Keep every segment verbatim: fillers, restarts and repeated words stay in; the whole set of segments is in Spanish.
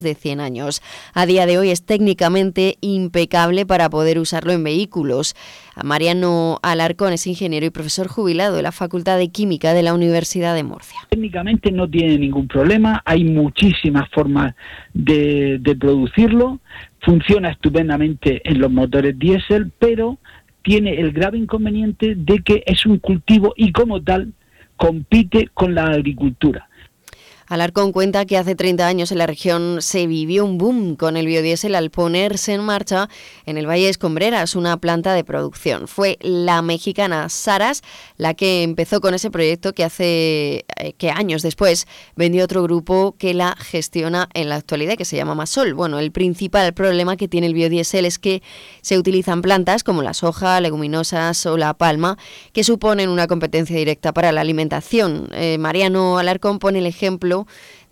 de cien años. A día de hoy es técnicamente impecable para poder usarlo en vehículos. Mariano Alarcón es ingeniero y profesor jubilado de la Facultad de Química de la Universidad de Murcia. Técnicamente no tiene ningún problema, hay muchísimas formas de, de producirlo, funciona estupendamente en los motores diésel, pero tiene el grave inconveniente de que es un cultivo y como tal compite con la agricultura. Alarcón cuenta que hace treinta años en la región se vivió un boom con el biodiesel al ponerse en marcha en el Valle de Escombreras una planta de producción. Fue la mexicana Saras la que empezó con ese proyecto que hace eh, que años después vendió otro grupo que la gestiona en la actualidad, que se llama Masol. Bueno, el principal problema que tiene el biodiesel es que se utilizan plantas como la soja, leguminosas o la palma, que suponen una competencia directa para la alimentación. Eh, Mariano Alarcón pone el ejemplo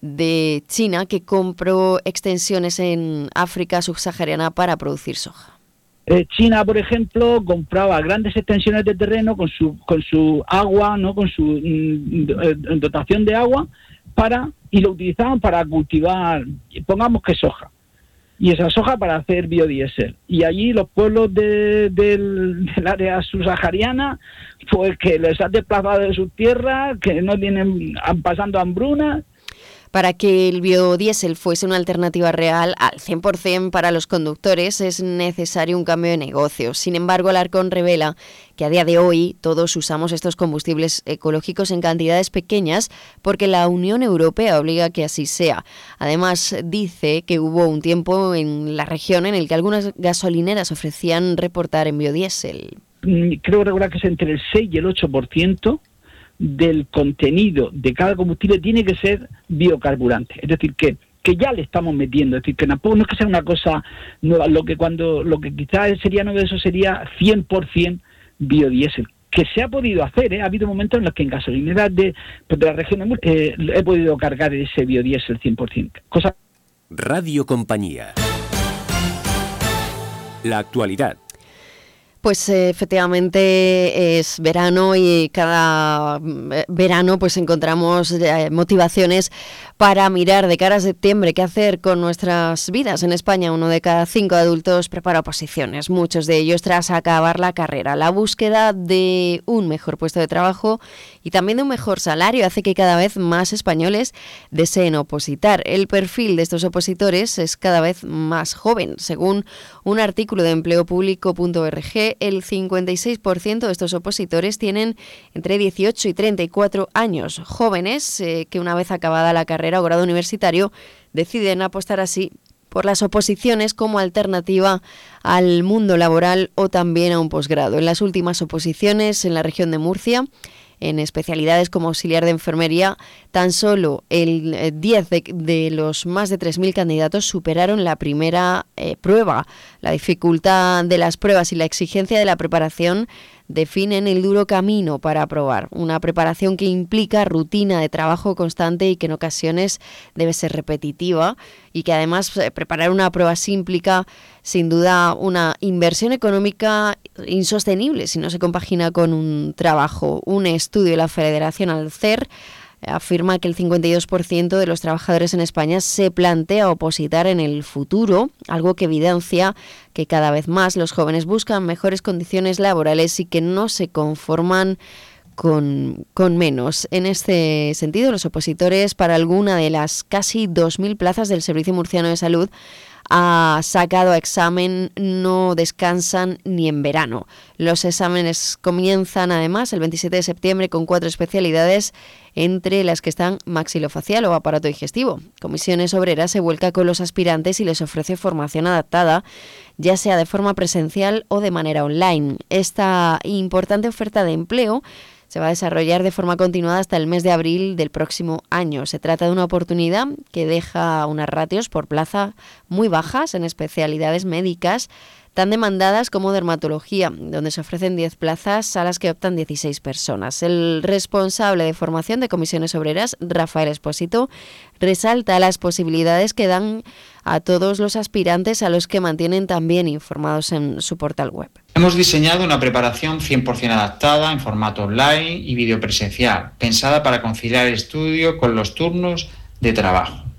de China, que compró extensiones en África subsahariana para producir soja. Eh, China, por ejemplo, compraba grandes extensiones de terreno con su con su agua, no, con su mm, dotación de agua para y lo utilizaban para cultivar, pongamos que soja, y esa soja para hacer biodiesel. Y allí los pueblos de, del, del área subsahariana, pues que les han desplazado de sus tierras, que no tienen, han pasando hambruna. Para que el biodiesel fuese una alternativa real al cien por ciento para los conductores es necesario un cambio de negocio. Sin embargo, Alarcón revela que a día de hoy todos usamos estos combustibles ecológicos en cantidades pequeñas porque la Unión Europea obliga a que así sea. Además, dice que hubo un tiempo en la región en el que algunas gasolineras ofrecían reportar en biodiesel. Creo recordar que es entre el seis y el ocho por ciento del contenido de cada combustible tiene que ser biocarburante, es decir, que que ya le estamos metiendo, es decir, que tampoco no es que sea una cosa nueva, lo que cuando lo que quizás sería nuevo de eso sería cien por ciento biodiesel, que se ha podido hacer, ¿eh? Ha habido momentos en los que en gasolineras de, de la región de Murcia eh, he podido cargar ese biodiesel cien por ciento. Cosa... Radio Compañía. La actualidad. Pues eh, efectivamente es verano y cada verano pues encontramos eh, motivaciones para mirar de cara a septiembre qué hacer con nuestras vidas. En España uno de cada cinco adultos prepara oposiciones, muchos de ellos tras acabar la carrera. La búsqueda de un mejor puesto de trabajo y también de un mejor salario hace que cada vez más españoles deseen opositar. El perfil de estos opositores es cada vez más joven. Según un artículo de empleo público punto org, el cincuenta y seis por ciento de estos opositores tienen entre dieciocho y treinta y cuatro años. Jóvenes eh, que una vez acabada la carrera o grado universitario deciden apostar así por las oposiciones como alternativa al mundo laboral o también a un posgrado. En las últimas oposiciones en la región de Murcia, en especialidades como auxiliar de enfermería, tan solo el diez de, de los más de tres mil candidatos superaron la primera eh, prueba. La dificultad de las pruebas y la exigencia de la preparación definen el duro camino para aprobar. Una preparación que implica rutina de trabajo constante y que en ocasiones debe ser repetitiva y que además eh, preparar una prueba así implica sin duda una inversión económica insostenible si no se compagina con un trabajo. Un estudio de la Federación Alcer afirma que el cincuenta y dos por ciento de los trabajadores en España se plantea opositar en el futuro, algo que evidencia que cada vez más los jóvenes buscan mejores condiciones laborales y que no se conforman con, con menos. En este sentido, los opositores para alguna de las casi dos mil plazas del Servicio Murciano de Salud ha sacado a examen no descansan ni en verano. Los exámenes comienzan además el veintisiete de septiembre con cuatro especialidades, entre las que están maxilofacial o aparato digestivo. Comisiones Obreras se vuelca con los aspirantes y les ofrece formación adaptada, ya sea de forma presencial o de manera online. Esta importante oferta de empleo se va a desarrollar de forma continuada hasta el mes de abril del próximo año. Se trata de una oportunidad que deja unas ratios por plaza muy bajas en especialidades médicas tan demandadas como dermatología, donde se ofrecen diez plazas a las que optan dieciséis personas. El responsable de formación de Comisiones Obreras, Rafael Espósito, resalta las posibilidades que dan a todos los aspirantes, a los que mantienen también informados en su portal web. Hemos diseñado una preparación cien por ciento adaptada en formato online y videopresencial, pensada para conciliar el estudio con los turnos de trabajo.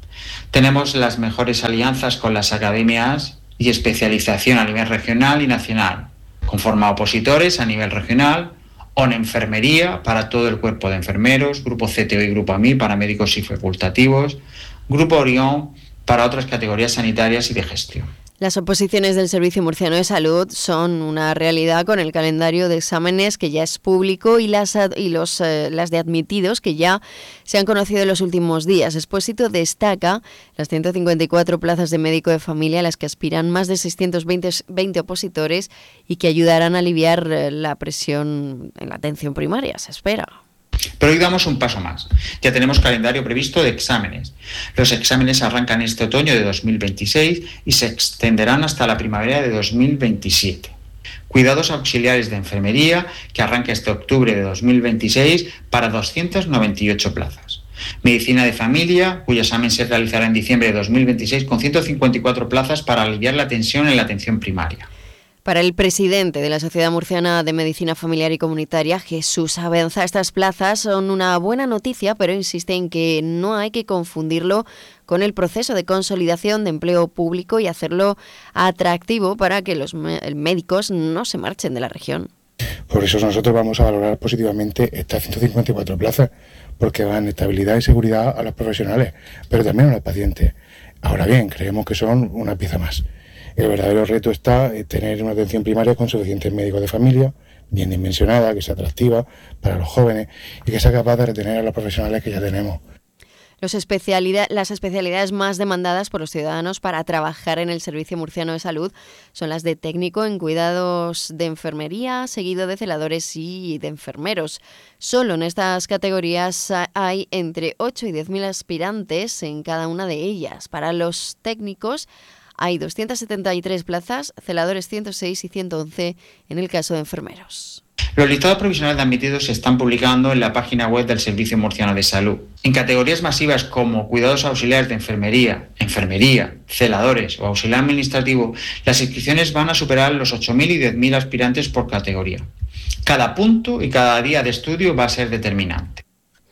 Tenemos las mejores alianzas con las academias y especialización a nivel regional y nacional, con forma a opositores a nivel regional, o en enfermería para todo el cuerpo de enfermeros, grupo C T O y grupo A M I para médicos y facultativos, grupo Orión para otras categorías sanitarias y de gestión. Las oposiciones del Servicio Murciano de Salud son una realidad con el calendario de exámenes que ya es público y las, y los, eh, las de admitidos que ya se han conocido en los últimos días. Expósito destaca las ciento cincuenta y cuatro plazas de médico de familia a las que aspiran más de seiscientos veinte opositores y que ayudarán a aliviar la presión en la atención primaria, se espera. Pero hoy damos un paso más. Ya tenemos calendario previsto de exámenes. Los exámenes arrancan este otoño de dos mil veintiséis y se extenderán hasta la primavera de dos mil veintisiete. Cuidados auxiliares de enfermería, que arranca este octubre de dos mil veintiséis para doscientas noventa y ocho plazas. Medicina de familia, cuyo examen se realizará en diciembre de dos mil veintiséis con ciento cincuenta y cuatro plazas para aliviar la tensión en la atención primaria. Para el presidente de la Sociedad Murciana de Medicina Familiar y Comunitaria, Jesús Abenza, estas plazas son una buena noticia, pero insiste en que no hay que confundirlo con el proceso de consolidación de empleo público y hacerlo atractivo para que los médicos no se marchen de la región. Por eso nosotros vamos a valorar positivamente estas ciento cincuenta y cuatro plazas, porque dan estabilidad y seguridad a los profesionales, pero también a los pacientes. Ahora bien, creemos que son una pieza más. El verdadero reto está en tener una atención primaria con suficientes médicos de familia, bien dimensionada, que sea atractiva para los jóvenes y que sea capaz de retener a los profesionales que ya tenemos. Los especialidad, las especialidades más demandadas por los ciudadanos para trabajar en el Servicio Murciano de Salud son las de técnico en cuidados de enfermería, seguido de celadores y de enfermeros. Solo en estas categorías hay entre ocho y diez mil aspirantes en cada una de ellas. Para los técnicos hay doscientas setenta y tres plazas, celadores ciento seis y ciento once en el caso de enfermeros. Los listados provisionales de admitidos se están publicando en la página web del Servicio Murciano de Salud. En categorías masivas como cuidados auxiliares de enfermería, enfermería, celadores o auxiliar administrativo, las inscripciones van a superar los ocho mil y diez mil aspirantes por categoría. Cada punto y cada día de estudio va a ser determinante.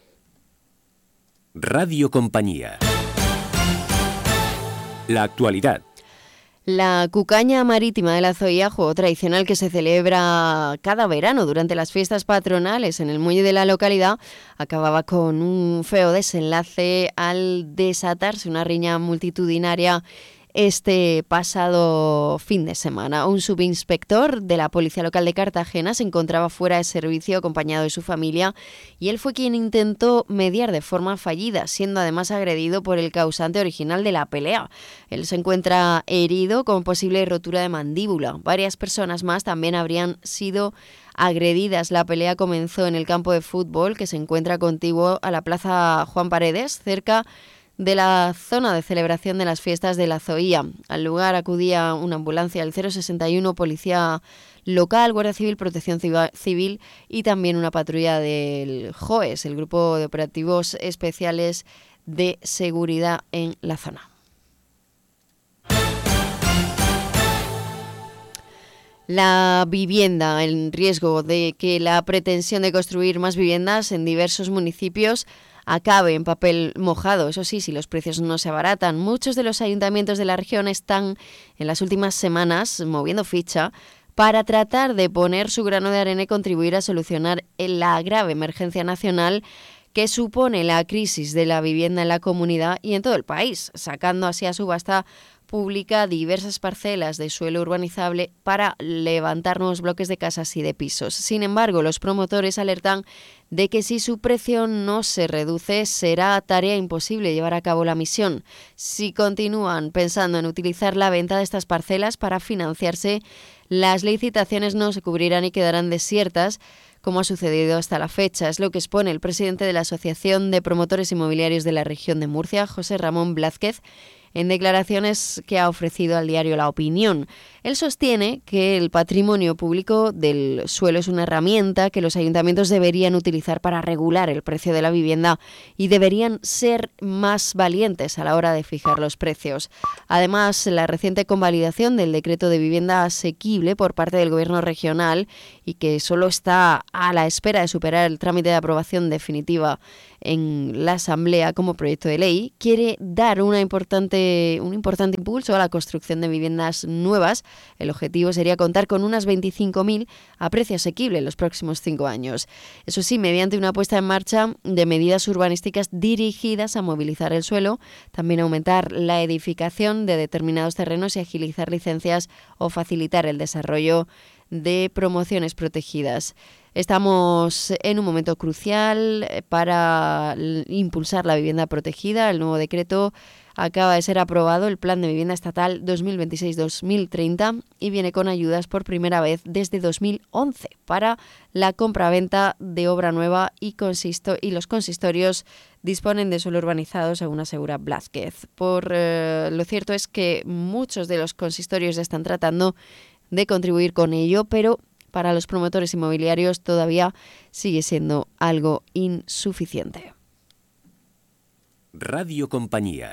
Radio Compañía. La actualidad. La cucaña marítima de la Zoía, juego tradicional que se celebra cada verano durante las fiestas patronales en el muelle de la localidad, acababa con un feo desenlace al desatarse una riña multitudinaria este pasado fin de semana. Un subinspector de la Policía Local de Cartagena se encontraba fuera de servicio acompañado de su familia y él fue quien intentó mediar de forma fallida, siendo además agredido por el causante original de la pelea. Él se encuentra herido con posible rotura de mandíbula. Varias personas más también habrían sido agredidas. La pelea comenzó en el campo de fútbol que se encuentra contiguo a la Plaza Juan Paredes, cerca de la zona de celebración de las fiestas de la Zoía. Al lugar acudía una ambulancia del cero sesenta y uno, Policía Local, Guardia Civil, Protección Civil y también una patrulla del J O E S, el Grupo de Operativos Especiales de Seguridad en la zona. La vivienda, el riesgo de que la pretensión de construir más viviendas en diversos municipios acabe en papel mojado. Eso sí, si los precios no se abaratan. Muchos de los ayuntamientos de la región están en las últimas semanas moviendo ficha para tratar de poner su grano de arena y contribuir a solucionar la grave emergencia nacional que supone la crisis de la vivienda en la comunidad y en todo el país, sacando así a subasta pública diversas parcelas de suelo urbanizable para levantar nuevos bloques de casas y de pisos. Sin embargo, los promotores alertan de que si su precio no se reduce, será tarea imposible llevar a cabo la misión. Si continúan pensando en utilizar la venta de estas parcelas para financiarse, las licitaciones no se cubrirán y quedarán desiertas, como ha sucedido hasta la fecha. Es lo que expone el presidente de la Asociación de Promotores Inmobiliarios de la región de Murcia, José Ramón Blázquez, en declaraciones que ha ofrecido al diario La Opinión. Él sostiene que el patrimonio público del suelo es una herramienta que los ayuntamientos deberían utilizar para regular el precio de la vivienda y deberían ser más valientes a la hora de fijar los precios. Además, la reciente convalidación del decreto de vivienda asequible por parte del Gobierno regional y que solo está a la espera de superar el trámite de aprobación definitiva en la Asamblea como proyecto de ley, quiere dar una importante, un importante impulso a la construcción de viviendas nuevas. El objetivo sería contar con unas veinticinco mil a precio asequible en los próximos cinco años. Eso sí, mediante una puesta en marcha de medidas urbanísticas dirigidas a movilizar el suelo, también aumentar la edificación de determinados terrenos y agilizar licencias o facilitar el desarrollo de promociones protegidas. Estamos en un momento crucial para impulsar la vivienda protegida. El nuevo decreto acaba de ser aprobado, el Plan de Vivienda Estatal dos mil veintiséis dos mil treinta, y viene con ayudas por primera vez desde dos mil once para la compraventa de obra nueva y, consisto y los consistorios disponen de suelo urbanizado, según asegura Blázquez. Por eh, lo cierto es que muchos de los consistorios están tratando de contribuir con ello, pero para los promotores inmobiliarios todavía sigue siendo algo insuficiente. Radio Compañía.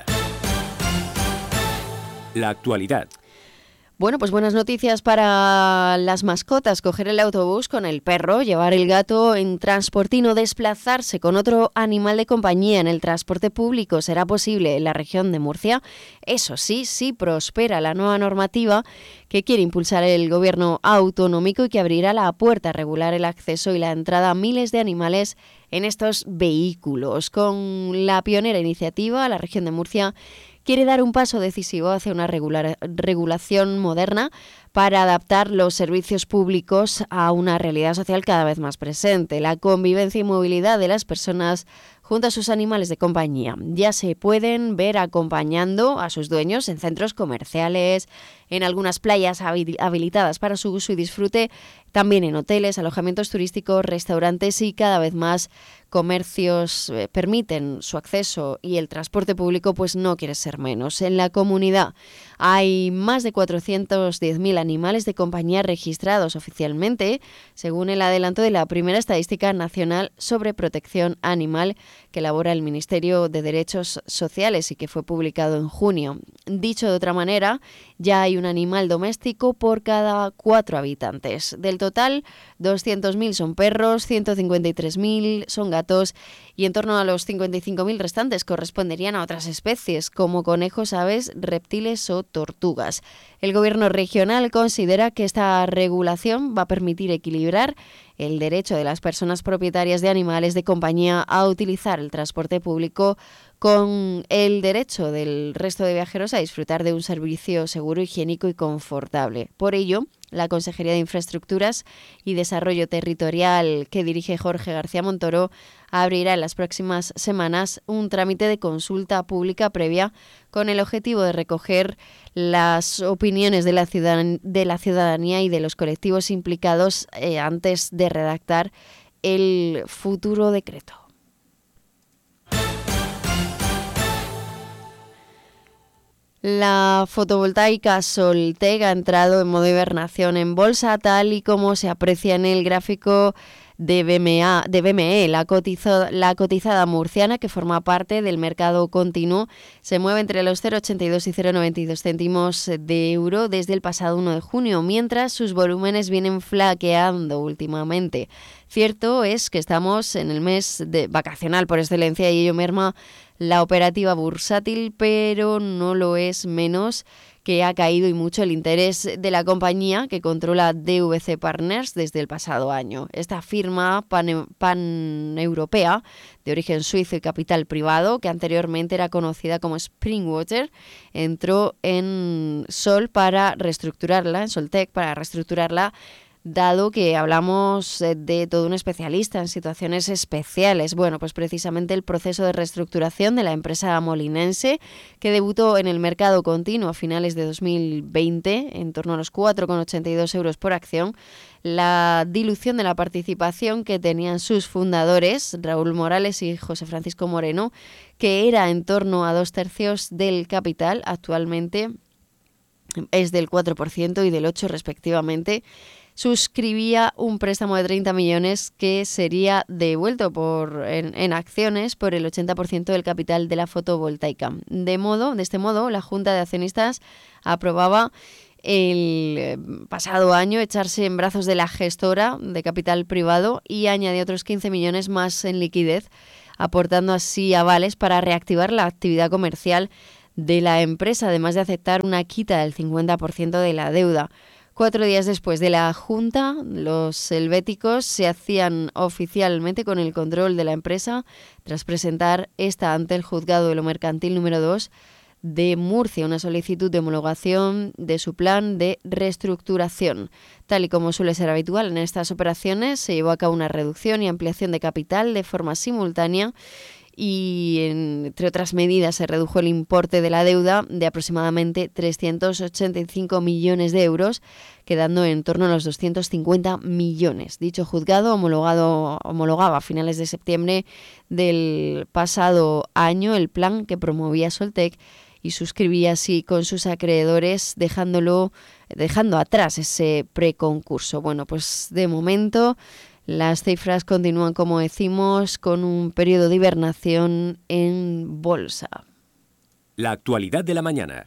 La actualidad. Bueno, pues buenas noticias para las mascotas. Coger el autobús con el perro, llevar el gato en transportín o desplazarse con otro animal de compañía en el transporte público será posible en la región de Murcia. Eso sí, sí prospera la nueva normativa que quiere impulsar el gobierno autonómico y que abrirá la puerta a regular el acceso y la entrada a miles de animales en estos vehículos. Con la pionera iniciativa, la región de Murcia quiere dar un paso decisivo hacia una regular, regulación moderna para adaptar los servicios públicos a una realidad social cada vez más presente. La convivencia y movilidad de las personas junto a sus animales de compañía ya se pueden ver acompañando a sus dueños en centros comerciales, en algunas playas habilitadas para su uso y disfrute, también en hoteles, alojamientos turísticos, restaurantes, y cada vez más comercios eh, permiten su acceso, y el transporte público pues no quiere ser menos. En la comunidad hay más de cuatrocientos diez mil animales de compañía registrados oficialmente, según el adelanto de la primera estadística nacional sobre protección animal que elabora el Ministerio de Derechos Sociales y que fue publicado en junio. Dicho de otra manera, ya hay un animal doméstico por cada cuatro habitantes. Del total, doscientos mil son perros, ciento cincuenta y tres mil son gatos, y en torno a los cincuenta y cinco mil restantes corresponderían a otras especies como conejos, aves, reptiles o tortugas. El gobierno regional considera que esta regulación va a permitir equilibrar el derecho de las personas propietarias de animales de compañía a utilizar el transporte público con el derecho del resto de viajeros a disfrutar de un servicio seguro, higiénico y confortable. Por ello, la Consejería de Infraestructuras y Desarrollo Territorial, que dirige Jorge García Montoro, abrirá en las próximas semanas un trámite de consulta pública previa con el objetivo de recoger las opiniones de la ciudadanía, de la ciudadanía y de los colectivos implicados eh, antes de redactar el futuro decreto. La fotovoltaica Soltec ha entrado en modo hibernación en bolsa, tal y como se aprecia en el gráfico de B M A, de B M E. La, cotizo, la cotizada murciana, que forma parte del mercado continuo, se mueve entre los cero coma ochenta y dos y cero coma noventa y dos céntimos de euro desde el pasado uno de junio, mientras sus volúmenes vienen flaqueando últimamente. Cierto es que estamos en el mes de vacacional por excelencia y ello merma la operativa bursátil, pero no lo es menos que ha caído y mucho el interés de la compañía que controla D V C Partners desde el pasado año. Esta firma pan-europea de origen suizo y capital privado, que anteriormente era conocida como Springwater, entró en Sol para reestructurarla, en Soltec para reestructurarla, dado que hablamos de todo un especialista en situaciones especiales. Bueno, pues precisamente el proceso de reestructuración de la empresa molinense, que debutó en el mercado continuo a finales de dos mil veinte, en torno a los cuatro coma ochenta y dos euros por acción, la dilución de la participación que tenían sus fundadores, Raúl Morales y José Francisco Moreno, que era en torno a dos tercios del capital, actualmente es del cuatro por ciento y del ocho por ciento respectivamente, suscribía un préstamo de treinta millones que sería devuelto por, en, en acciones por el ochenta por ciento del capital de la fotovoltaica. De modo, de este modo, la Junta de Accionistas aprobaba el pasado año echarse en brazos de la gestora de capital privado y añadió otros quince millones más en liquidez aportando así avales para reactivar la actividad comercial de la empresa, además de aceptar una quita del cincuenta por ciento de la deuda. Cuatro días después de la Junta, los helvéticos se hacían oficialmente con el control de la empresa tras presentar esta ante el Juzgado de lo Mercantil número dos de Murcia, una solicitud de homologación de su plan de reestructuración. Tal y como suele ser habitual en estas operaciones, se llevó a cabo una reducción y ampliación de capital de forma simultánea y, entre otras medidas, se redujo el importe de la deuda de aproximadamente trescientos ochenta y cinco millones de euros, quedando en torno a los doscientos cincuenta millones. Dicho juzgado homologado, homologaba a finales de septiembre del pasado año el plan que promovía Soltec y suscribía así con sus acreedores, dejándolo, dejando atrás ese preconcurso. Bueno, pues de momento las cifras continúan, como decimos, con un periodo de hibernación en bolsa. La actualidad de la mañana.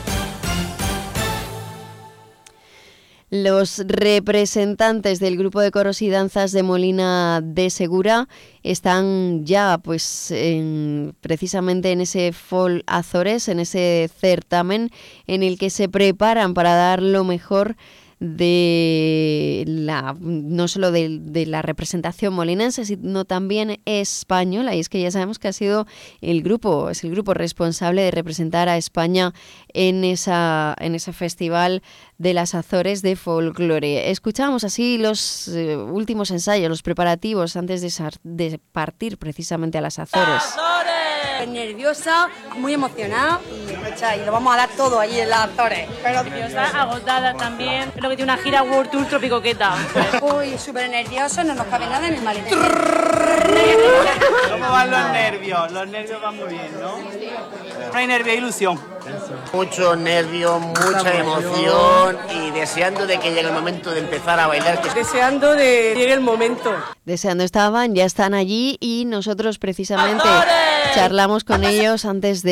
Los representantes del grupo de coros y danzas de Molina de Segura están ya pues en, precisamente en ese Folk Azores, en ese certamen en el que se preparan para dar lo mejor de la no solo de, de la representación molinense, sino también española, y es que ya sabemos que ha sido el grupo, es el grupo responsable de representar a España en esa en ese festival de las Azores de folclore. Escuchamos así los eh, últimos ensayos, los preparativos antes de, sar, de partir precisamente a las Azores. Nerviosa, muy emocionada y, y lo vamos a dar todo allí en las Azores. Pero nerviosa, agotada también. Creo que tiene una gira World Tour Tropicoqueta. Uy, súper nerviosa, no nos cabe nada en el maletero. ¿Cómo van los nervios? Los nervios van muy bien, ¿no? No hay nervio, hay ilusión. Mucho nervio, mucha emoción y deseando de que llegue el momento de empezar a bailar. Deseando de que llegue el momento. Deseando estaban, ya están allí y nosotros precisamente charlamos con ellos antes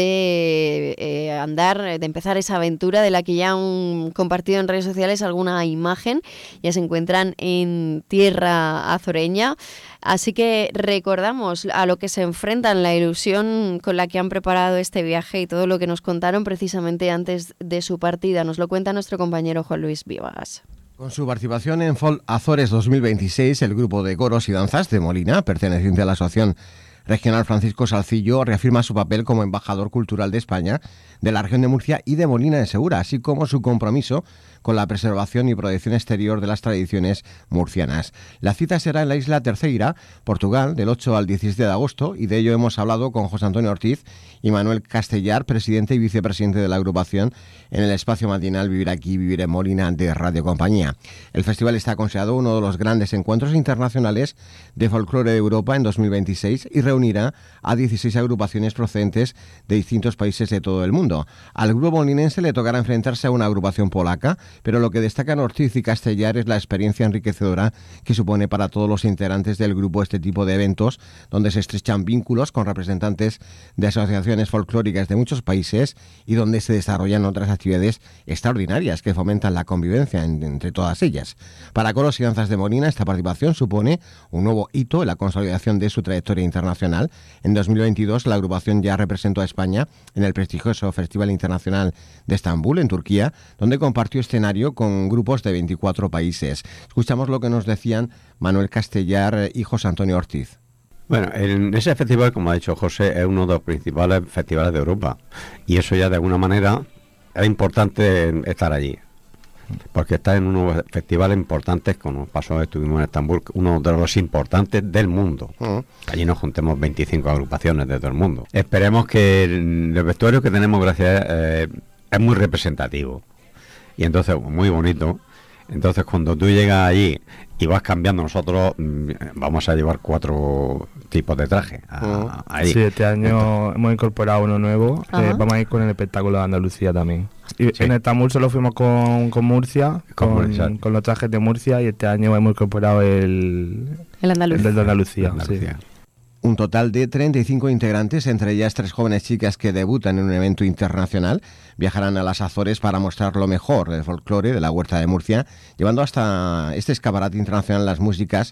de eh, andar, de empezar esa aventura de la que ya han compartido en redes sociales alguna imagen. Ya se encuentran en tierra azoreña. Así que recordamos a lo que se enfrentan, la ilusión con la que han preparado este viaje y todo lo que nos contaron precisamente antes de su partida. Nos lo cuenta nuestro compañero Juan Luis Vivas. Con su participación en Folk Azores dos mil veintiséis, el grupo de coros y danzas de Molina, perteneciente a la Asociación Regional Francisco Salcillo, reafirma su papel como embajador cultural de España, de la región de Murcia y de Molina de Segura, así como su compromiso con la preservación y protección exterior de las tradiciones murcianas. La cita será en la isla Terceira, Portugal, del ocho al diecisiete de agosto, y de ello hemos hablado con José Antonio Ortiz y Manuel Castellar, presidente y vicepresidente de la agrupación, en el espacio matinal Vivir Aquí, Vivir en Molina de Radio Compañía. El festival está considerado uno de los grandes encuentros internacionales de folclore de Europa en dos mil veintiséis y reunirá a dieciséis agrupaciones procedentes de distintos países de todo el mundo. Al grupo molinense le tocará enfrentarse a una agrupación polaca, pero lo que destacan Ortiz y Castellar es la experiencia enriquecedora que supone para todos los integrantes del grupo este tipo de eventos, donde se estrechan vínculos con representantes de asociaciones folclóricas de muchos países y donde se desarrollan otras actividades extraordinarias que fomentan la convivencia en, entre todas ellas. Para Coros y Danzas de Molina, esta participación supone un nuevo hito en la consolidación de su trayectoria internacional. En dos mil veintidós, la agrupación ya representó a España en el prestigioso Festival Internacional de Estambul, en Turquía, donde compartió escenario con grupos de veinticuatro países. Escuchamos lo que nos decían Manuel Castellar y José Antonio Ortiz. Bueno, en ese festival, como ha dicho José, es uno de los principales festivales de Europa, y eso ya de alguna manera es importante estar allí, porque está en unos festivales importantes, como pasó, estuvimos en Estambul, uno de los importantes del mundo. Uh-huh. Allí nos juntemos veinticinco agrupaciones de todo el mundo. Esperemos que el, el vestuario que tenemos, gracias, eh, es muy representativo, y entonces muy bonito. Entonces cuando tú llegas allí y vas cambiando, nosotros vamos a llevar cuatro tipos de traje a, uh-huh. ahí. Sí, este año entonces hemos incorporado uno nuevo. Uh-huh. eh, vamos a ir con el espectáculo de Andalucía también. Y sí. En Estambul solo fuimos con, con Murcia, con, con, con los trajes de Murcia, y este año hemos incorporado el, el, Andaluz. el de Andalucía. Andalucía. Sí. Un total de treinta y cinco integrantes, entre ellas tres jóvenes chicas que debutan en un evento internacional, viajarán a las Azores para mostrar lo mejor del folclore de la Huerta de Murcia, llevando hasta este escaparate internacional las músicas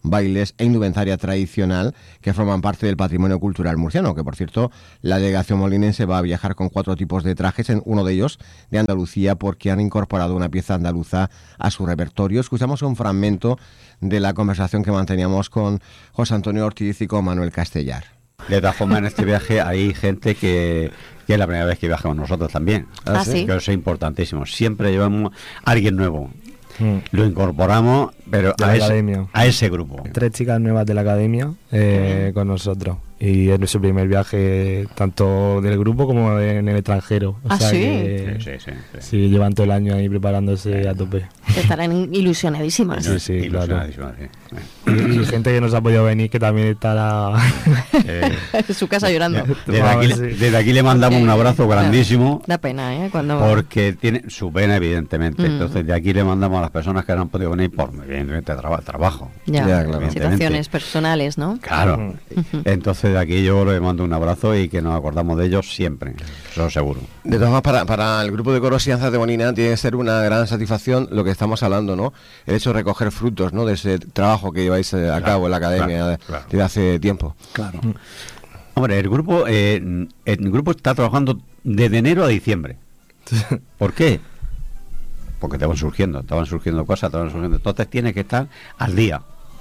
bailes e indumentaria tradicional que forman parte del patrimonio cultural murciano, que por cierto la delegación molinense va a viajar con cuatro tipos de trajes, en uno de ellos de Andalucía, porque han incorporado una pieza andaluza a su repertorio. Escuchamos un fragmento de la conversación que manteníamos con José Antonio Ortiz y con Manuel Castellar. De todas formas, en este viaje hay gente que, que es la primera vez que viajamos nosotros también. ¿Ah, sí? Que eso es importantísimo. Siempre llevamos a alguien nuevo. Mm. Lo incorporamos, pero a ese, a ese grupo. Tres chicas nuevas de la academia eh, mm. con nosotros. Y es nuestro primer viaje, tanto del grupo como en el extranjero. O ¿Ah, sea sí? Que, sí, sí, sí, sí. Sí, llevan todo el año ahí preparándose a tope. Estarán ilusionadísimas. Sí, sí, claro. Sí. Y, y gente que nos ha podido venir que también estará eh, en su casa llorando. Desde aquí, desde aquí le mandamos un abrazo grandísimo. Da pena, ¿eh? Cuando... Porque tiene su pena, evidentemente. Mm. Entonces, de aquí le mandamos a las personas que no han podido venir por, evidentemente, traba, trabajo. Ya, ya claro. Situaciones personales, ¿no? Claro. Uh-huh. Entonces, de aquí yo le mando un abrazo y que nos acordamos de ellos siempre, eso seguro. De todas formas, para, para el grupo de coros y danzas de Molina tiene que ser una gran satisfacción lo que estamos hablando, ¿no? El hecho de recoger frutos, ¿no? De ese trabajo que lleváis eh, a claro, cabo en la academia claro, claro. desde hace tiempo. Claro. Hombre, el grupo, eh, el grupo está trabajando desde enero a diciembre. ¿Por qué? Porque estaban surgiendo, estaban surgiendo cosas, estaban surgiendo. Entonces tienes que estar al día.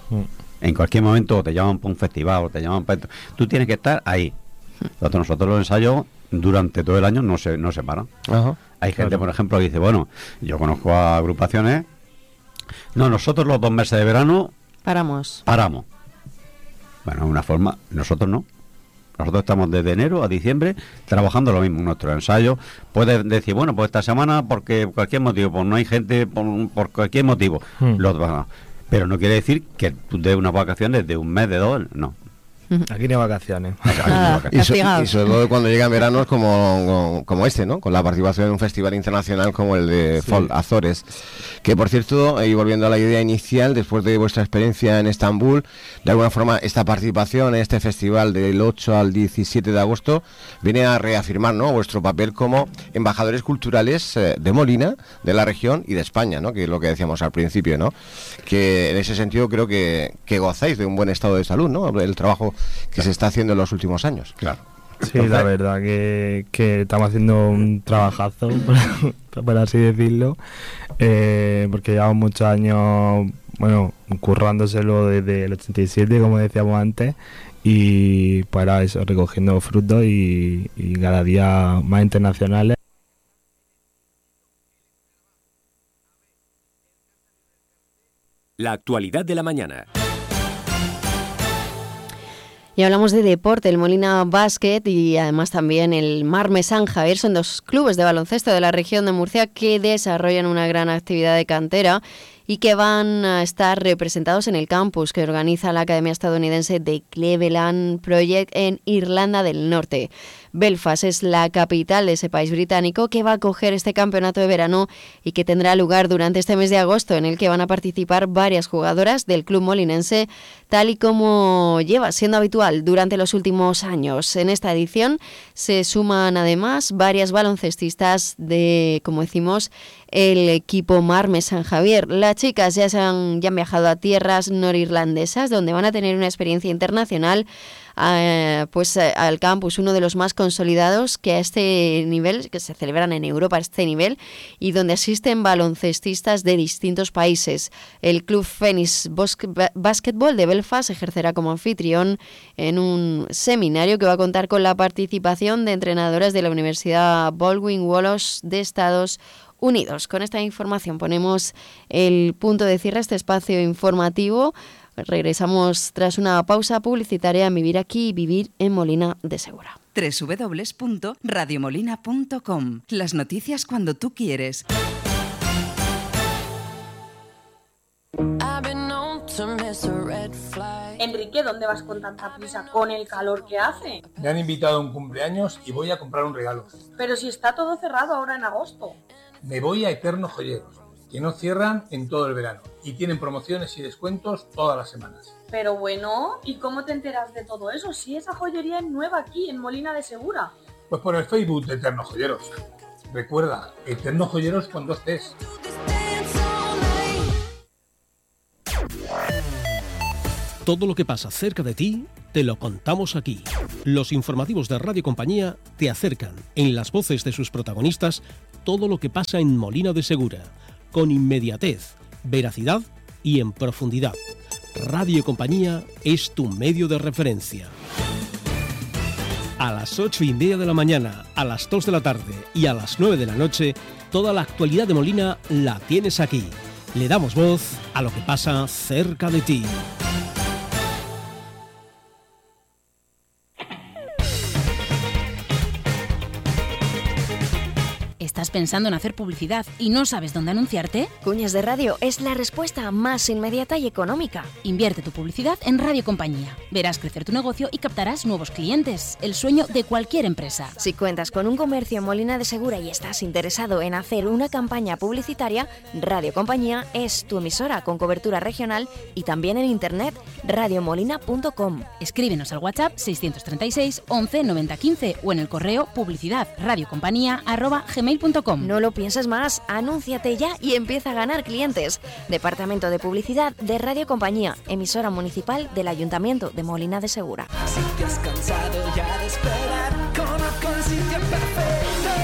En cualquier momento te llaman para un festival o te llaman para... Tú tienes que estar ahí. Entonces nosotros los ensayos durante todo el año no se, no se paran. Ajá, Hay gente, claro. por ejemplo, que dice, bueno, yo conozco a agrupaciones... No, nosotros los dos meses de verano... Paramos. Paramos. Bueno, una forma... Nosotros no. Nosotros estamos desde enero a diciembre trabajando lo mismo. Nuestros ensayos puedes decir, bueno, pues esta semana porque cualquier motivo, pues no hay gente por, por cualquier motivo. Hmm. Los van Pero no quiere decir que tú des unas vacaciones de un mes, de dos, no. Aquí no hay vacaciones. Ah, y, so, y sobre todo cuando llegan veranos como, como este, ¿no? Con la participación en un festival internacional como el de sí. Folk Azores. Que por cierto, y volviendo a la idea inicial, después de vuestra experiencia en Estambul, de alguna forma esta participación en este festival del ocho al diecisiete de agosto viene a reafirmar, ¿no? Vuestro papel como embajadores culturales eh, de Molina, de la región y de España, ¿no? Que es lo que decíamos al principio, ¿no? Que en ese sentido creo que, que gozáis de un buen estado de salud, ¿no? El trabajo que claro. se está haciendo en los últimos años. Claro. Sí, Entonces, la verdad que, que estamos haciendo un trabajazo, por, por así decirlo, eh, porque llevamos muchos años, bueno, currándoselo desde el ochenta y siete, como decíamos antes, y para eso, recogiendo frutos y, y cada día más internacionales. La actualidad de la mañana. Y hablamos de deporte, el Molina Basket y además también el Marme San Javier son dos clubes de baloncesto de la región de Murcia que desarrollan una gran actividad de cantera y que van a estar representados en el campus que organiza la Academia Estadounidense de Cleveland Project en Irlanda del Norte. Belfast es la capital de ese país británico que va a acoger este campeonato de verano y que tendrá lugar durante este mes de agosto, en el que van a participar varias jugadoras del club molinense, tal y como lleva siendo habitual durante los últimos años. En esta edición se suman además varias baloncestistas de, como decimos, el equipo Marme San Javier. Las chicas ya, se han, ya han viajado a tierras norirlandesas, donde van a tener una experiencia internacional, eh, pues eh, al campus, uno de los más consolidados que a este nivel, que se celebran en Europa a este nivel, y donde asisten baloncestistas de distintos países. El club Phoenix Basketball de Belfast ejercerá como anfitrión en un seminario que va a contar con la participación de entrenadoras de la Universidad Baldwin Wallace de Estados Unidos. Con esta información ponemos el punto de cierre a este espacio informativo. Regresamos tras una pausa publicitaria en Vivir Aquí y Vivir en Molina de Segura. doble u doble u doble u punto radio molina punto com. Las noticias cuando tú quieres. Enrique, ¿dónde vas con tanta prisa con el calor que hace? Me han invitado a un cumpleaños y voy a comprar un regalo. Pero si está todo cerrado ahora en agosto. Me voy a Eterno Joyeros, que no cierran en todo el verano y tienen promociones y descuentos todas las semanas. Pero bueno, ¿y cómo te enteras de todo eso si esa joyería es nueva aquí en Molina de Segura? Pues por el Facebook de Eterno Joyeros. Recuerda, Eterno Joyeros con dos T's. Todo lo que pasa cerca de ti, te lo contamos aquí. Los informativos de Radio Compañía te acercan, en las voces de sus protagonistas, todo lo que pasa en Molina de Segura, con inmediatez, veracidad y en profundidad. Radio Compañía es tu medio de referencia. A las ocho y media de la mañana, a las dos de la tarde y a las nueve de la noche, toda la actualidad de Molina la tienes aquí. Le damos voz a lo que pasa cerca de ti. ¿Estás pensando en hacer publicidad y no sabes dónde anunciarte? Cuñas de Radio es la respuesta más inmediata y económica. Invierte tu publicidad en Radio Compañía. Verás crecer tu negocio y captarás nuevos clientes. El sueño de cualquier empresa. Si cuentas con un comercio en Molina de Segura y estás interesado en hacer una campaña publicitaria, Radio Compañía es tu emisora con cobertura regional y también en internet radio molina punto com. Escríbenos al WhatsApp seiscientos treinta y seis once noventa quince o en el correo publicidad radiocompañía arroba gmail punto com. No lo pienses más, anúnciate ya y empieza a ganar clientes. Departamento de Publicidad de Radio Compañía, emisora municipal del Ayuntamiento de Molina de Segura. Si te has cansado ya de esperar, conozco el sitio perfecto.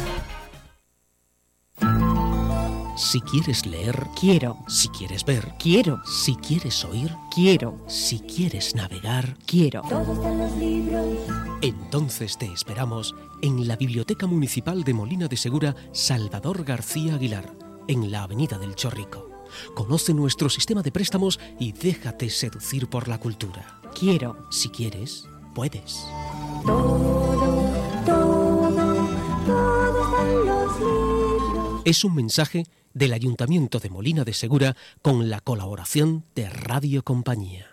Si quieres leer, quiero. Si quieres ver, quiero. Si quieres oír, quiero. Si quieres navegar, quiero. ¿Dónde están los libros? Entonces te esperamos en la Biblioteca Municipal de Molina de Segura Salvador García Aguilar, en la Avenida del Chorrico. Conoce nuestro sistema de préstamos y déjate seducir por la cultura. Quiero. Si quieres, puedes. Todo, todo, todo están los libros. Es un mensaje del Ayuntamiento de Molina de Segura con la colaboración de Radio Compañía.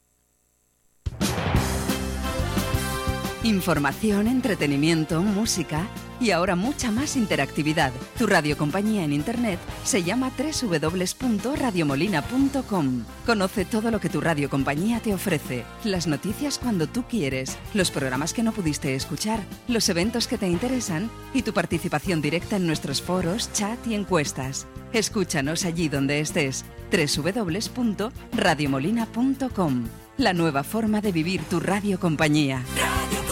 Información, entretenimiento, música y ahora mucha más interactividad. Tu radiocompañía en internet se llama doble u doble u doble u punto radio molina punto com. Conoce todo lo que tu radiocompañía te ofrece, las noticias cuando tú quieres, los programas que no pudiste escuchar, los eventos que te interesan y tu participación directa en nuestros foros, chat y encuestas. Escúchanos allí donde estés. doble u doble u doble u punto radio molina punto com. La nueva forma de vivir tu radiocompañía.